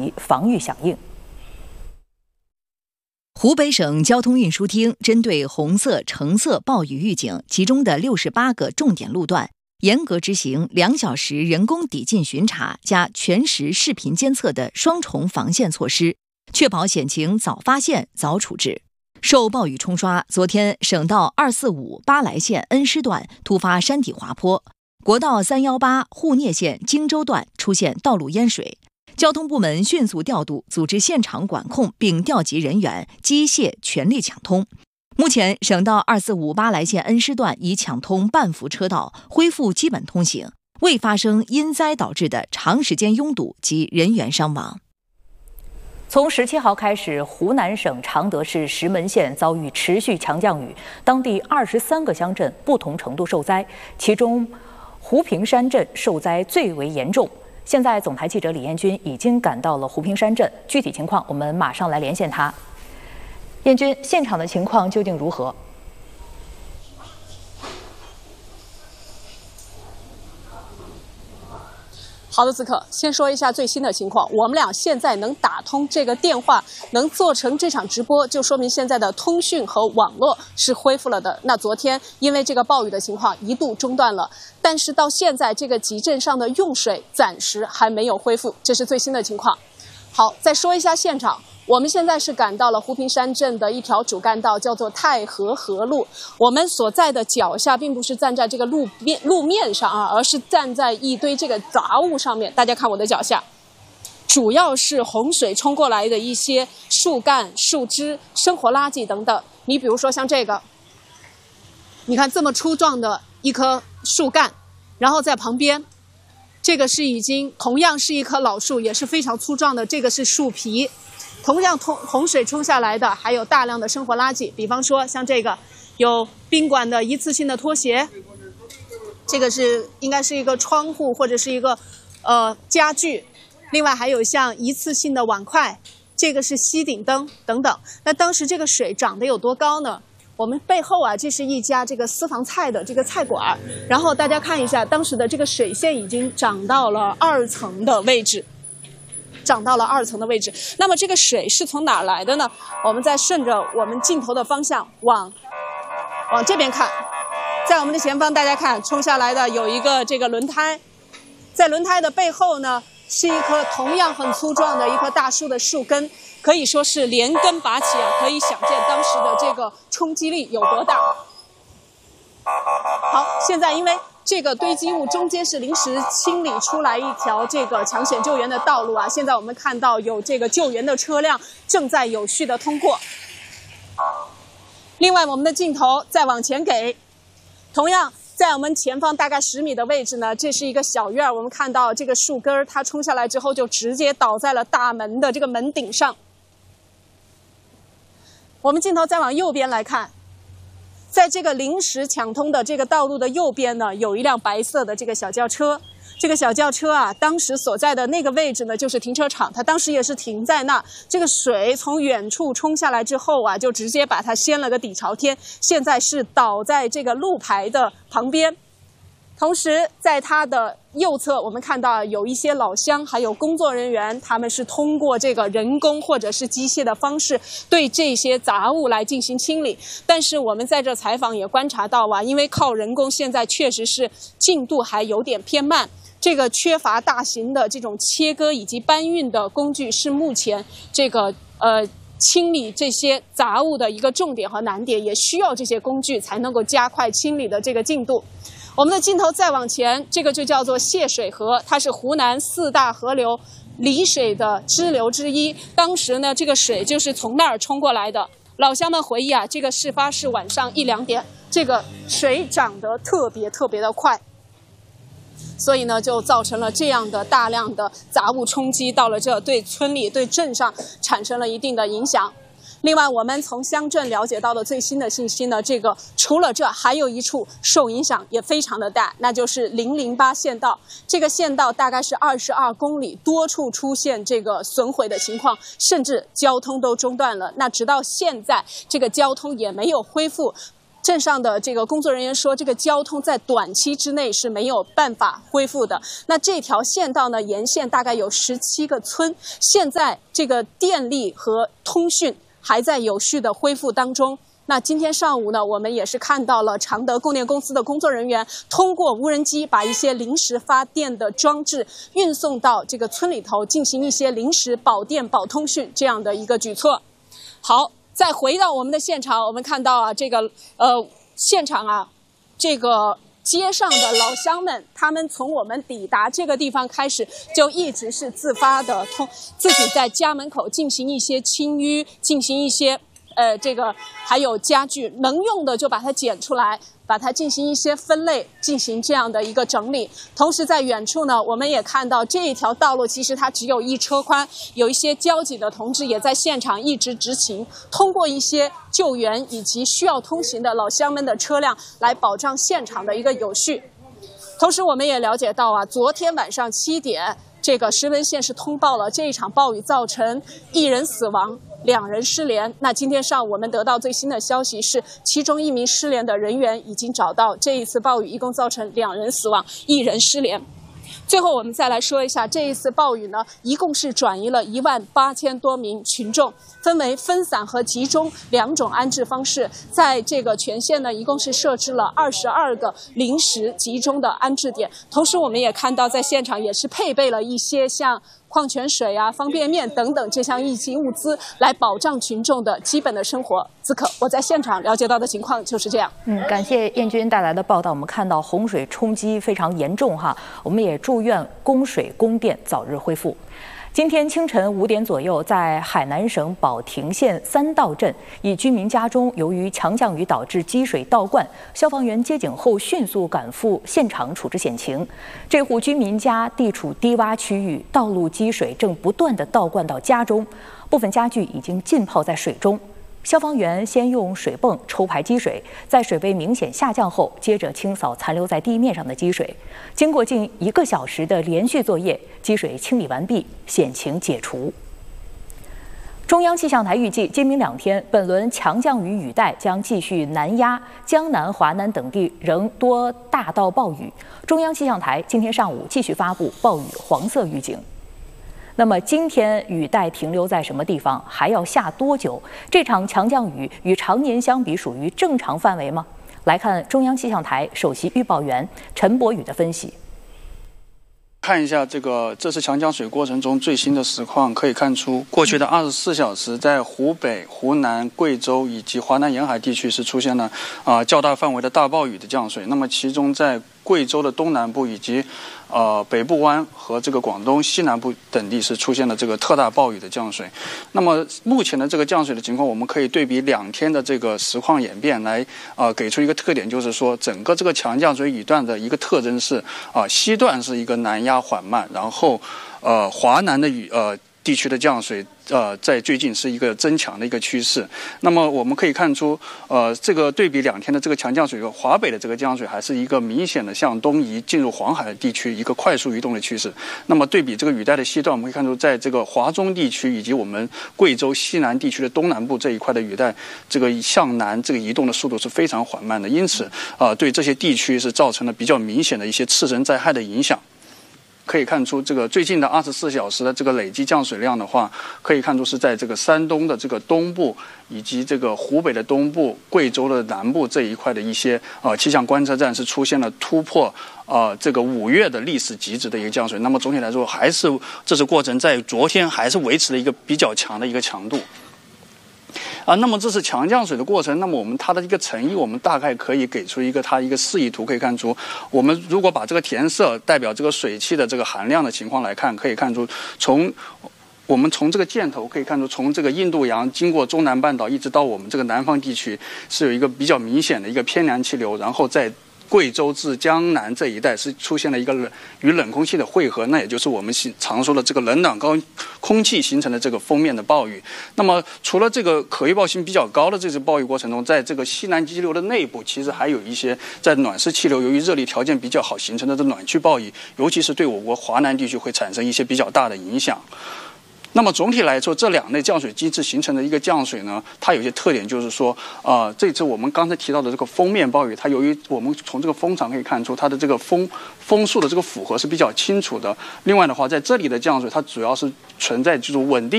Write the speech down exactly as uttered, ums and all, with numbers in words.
以防御响应。 湖北省交通运输厅针对红色、橙色暴雨预警其中的六十八个重点路段，严格执行两小时人工抵近巡查加全时视频监测的双重防线措施，确保险情早发现、早处置。受暴雨冲刷，昨天省道二四五巴莱县恩施段突发山体滑坡，国道三一八沪聂县荆州段出现道路淹水。交通部门迅速调度，组织现场管控，并调集人员、机械全力抢通。目前，省道二四五巴莱县恩施段已抢通半幅车道，恢复基本通行，未发生因灾导致的长时间拥堵及人员伤亡。 从十七号开始，湖南省常德市石门县遭遇持续强降雨，当地二十三个乡镇不同程度受灾，其中湖平山镇受灾最为严重。现在，总台记者李彦军已经赶到了湖平山镇，具体情况我们马上来连线他。彦军，现场的情况究竟如何？ 好的，此刻先说一下最新的情况。我们俩现在能打通这个电话，能做成这场直播，就说明现在的通讯和网络是恢复了的。那昨天因为这个暴雨的情况一度中断了，但是到现在这个集镇上的用水暂时还没有恢复，这是最新的情况。好，再说一下现场。我们现在是赶到了湖平山镇的一条主干道，叫做太和河路。我们所在的脚下并不是站在这个路面路面上啊，而是站在一堆这个杂物上面。大家看我的脚下，主要是洪水冲过来的一些树干、树枝、生活垃圾等等。你比如说像这个，你看这么粗壮的一棵树干，然后在旁边，这个是已经同样是一棵老树，也是非常粗壮的，这个是树皮。同样洪洪水冲下来的还有大量的生活垃圾，比方说像这个有宾馆的一次性的拖鞋，这个是应该是一个窗户或者是一个呃家具，另外还有像一次性的碗筷，这个是吸顶灯等等。那当时这个水涨得有多高呢？我们背后啊，这是一家这个私房菜的这个菜馆，然后大家看一下，当时的这个水线已经涨到了二层的位置。涨到了二层的位置，那么这个水是从哪儿来的呢？我们再顺着我们镜头的方向往往这边看，在我们的前方，大家看冲下来的有一个这个轮胎，在轮胎的背后呢，是一棵同样很粗壮的一棵大树的树根，可以说是连根拔起啊，可以想见当时的这个冲击力有多大。好，现在因为这个堆积物中间是临时清理出来一条这个抢险救援的道路啊，现在我们看到有这个救援的车辆正在有序的通过。另外，我们的镜头再往前给，同样在我们前方大概十米的位置呢，这是一个小院，我们看到这个树根它冲下来之后就直接倒在了大门的这个门顶上。我们镜头再往右边来看。在这个临时抢通的这个道路的右边呢，有一辆白色的这个小轿车。这个小轿车啊，当时所在的那个位置呢，就是停车场，它当时也是停在那。这个水从远处冲下来之后啊，就直接把它掀了个底朝天，现在是倒在这个路牌的旁边。同时，在它的右侧，我们看到有一些老乡，还有工作人员，他们是通过这个人工或者是机械的方式对这些杂物来进行清理。但是我们在这采访也观察到啊，因为靠人工现在确实是进度还有点偏慢，这个缺乏大型的这种切割以及搬运的工具是目前这个呃清理这些杂物的一个重点和难点，也需要这些工具才能够加快清理的这个进度。我们的镜头再往前，这个就叫做泄水河，它是湖南四大河流离水的支流之一。当时呢，这个水就是从那儿冲过来的。老乡们回忆啊，这个事发是晚上一两点，这个水涨得特别特别的快，所以呢，就造成了这样的大量的杂物冲击到了这，对村里、对镇上产生了一定的影响。另外，我们从乡镇了解到的最新的信息呢，这个除了这，还有一处受影响也非常的大，那就是零零八县道。这个县道大概是二十二公里，多处出现这个损毁的情况，甚至交通都中断了。那直到现在，这个交通也没有恢复。 镇上的这个工作人员说，这个交通在短期之内是没有办法恢复的。那这条县道呢，沿线大概有十七个村，现在这个电力和通讯还在有序的恢复当中。那今天上午呢，我们也是看到了常德供电公司的工作人员通过无人机把一些临时发电的装置运送到这个村里头，进行一些临时保电保通讯这样的一个举措。好。再回到我们的现场，我们看到啊，这个呃现场啊，这个街上的老乡们，他们从我们抵达这个地方开始，就一直是自发的通自己在家门口进行一些清淤，进行一些呃这个还有家具能用的就把它捡出来，把它进行一些分类，进行这样的一个整理。同时在远处呢，我们也看到这一条道路其实它只有一车宽，有一些交警的同志也在现场一直执勤，通过一些救援以及需要通行的老乡们的车辆来保障现场的一个有序。同时我们也了解到啊，昨天晚上七点，这个石门县是通报了这一场暴雨造成一人死亡，两人失联。那今天上午我们得到最新的消息是，其中一名失联的人员已经找到。这一次暴雨一共造成两人死亡，一人失联。最后我们再来说一下，这一次暴雨呢，一共是转移了一万八千多名群众，分为分散和集中两种安置方式。在这个全县呢，一共是设置了二十二个临时集中的安置点。同时我们也看到，在现场也是配备了一些像矿泉水啊、方便面等等这项应急物资，来保障群众的基本的生活。子可，我在现场了解到的情况就是这样。 嗯，感谢燕军带来的报道。我们看到洪水冲击非常严重哈，我们也祝愿供水供电早日恢复。今天清晨五点左右，在海南省保亭县三道镇，一居民家中由于强降雨导致积水倒灌，消防员接警后迅速赶赴现场处置险情。这户居民家地处低洼区域，道路积水正不断地倒灌到家中，部分家具已经浸泡在水中。消防员先用水泵抽排积水，在水位明显下降后，接着清扫残留在地面上的积水。经过近一个小时的连续作业，积水清理完毕，险情解除。中央气象台预计，今明两天，本轮强降雨雨带将继续南压，江南、华南等地仍多大到暴雨。中央气象台今天上午继续发布暴雨黄色预警。那么今天雨带停留在什么地方？还要下多久？这场强降雨与常年相比属于正常范围吗？来看中央气象台首席预报员陈博宇的分析。 看一下这个这次强降水过程中最新的实况，可以看出，过去的二十四小时，在湖北、湖南、贵州以及华南沿海地区是出现了啊、呃、较大范围的大暴雨的降水。那么其中在贵州的东南部以及呃北部湾和这个广东西南部等地是出现了这个特大暴雨的降水。那么目前的这个降水的情况，我们可以对比两天的这个实况演变来呃给出一个特点，就是说整个这个强降水雨段的一个特征是啊、呃、西段是一个南压缓慢，然后呃华南的雨呃地区的降水呃在最近是一个增强的一个趋势。那么我们可以看出呃这个对比两天的这个强降水和华北的这个降水还是一个明显的向东移进入黄海地区一个快速移动的趋势。那么对比这个雨带的西段，我们可以看出在这个华中地区以及我们贵州西南地区的东南部这一块的雨带这个向南这个移动的速度是非常缓慢的，因此啊、呃、对这些地区是造成了比较明显的一些次生灾害的影响。可以看出，这个最近的二十四小时的这个累计降水量的话，可以看出是在这个山东的这个东部，以及这个湖北的东部、贵州的南部这一块的一些呃气象观测站是出现了突破呃这个五月的历史极值的一个降水。那么总体来说，还是这次过程在昨天还是维持了一个比较强的一个强度。啊，那么这是强降水的过程。那么我们它的一个成意，我们大概可以给出一个它一个示意图，可以看出，我们如果把这个填色代表这个水汽的这个含量的情况来看，可以看出从我们从这个箭头可以看出，从这个印度洋经过中南半岛一直到我们这个南方地区，是有一个比较明显的一个偏凉气流，然后在贵州至江南这一带是出现了一个冷与冷空气的汇合，那也就是我们常说的这个冷暖高空气形成的这个锋面的暴雨。那么除了这个可预报性比较高的这次暴雨过程中，在这个西南激流的内部，其实还有一些在暖湿气流由于热力条件比较好形成的这暖区暴雨，尤其是对我国华南地区会产生一些比较大的影响。 那么总体来说，这两类降水机制形成的一个降水呢，它有些特点，就是说，呃，这次我们刚才提到的这个锋面暴雨，它由于我们从这个风场可以看出，它的这个风风速的这个符合是比较清楚的。另外的话，在这里的降水，它主要是存在这种稳定。